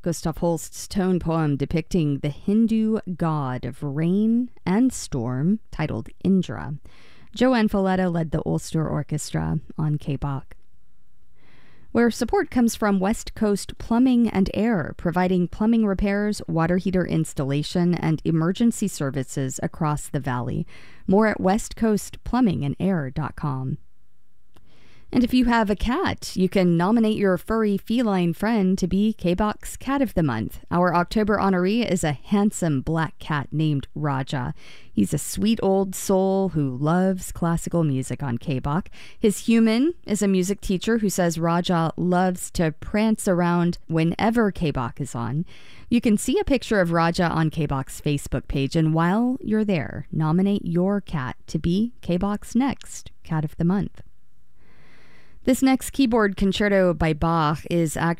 Gustav Holst's tone poem depicting the Hindu god of rain and storm, titled Indra. Joanne Folletta led the Ulster Orchestra on K-Bach. Where support comes from West Coast Plumbing and Air, providing plumbing repairs, water heater installation, and emergency services across the valley. More at westcoastplumbingandair.com. And if you have a cat, you can nominate your furry feline friend to be K-Bach's Cat of the Month. Our October honoree is a handsome black cat named Raja. He's a sweet old soul who loves classical music on K-Bach. His human is a music teacher who says Raja loves to prance around whenever K-Bach is on. You can see a picture of Raja on K-Bach's Facebook page, and while you're there, nominate your cat to be K-Bach's next Cat of the Month. This next keyboard concerto by Bach is actually